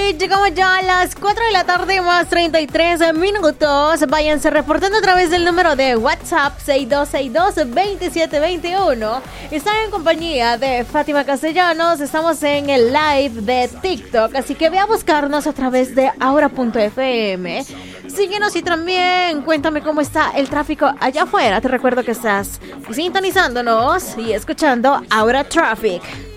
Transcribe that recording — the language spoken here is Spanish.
llegamos ya a las 4 de la tarde más 33 minutos. Váyanse reportando a través del número de WhatsApp 6262-2721. Están en compañía de Fátima Castellanos. Estamos en el live de TikTok, así que ve a buscarnos a través de aura.fm. Síguenos y también cuéntame cómo está el tráfico allá afuera. Te recuerdo que estás sintonizándonos y escuchando Aura Traffic.